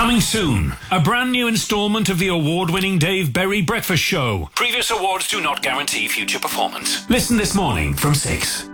Coming soon, a brand new instalment of the award-winning Dave Berry Breakfast Show. Previous awards do not guarantee future performance. Listen this morning from 6.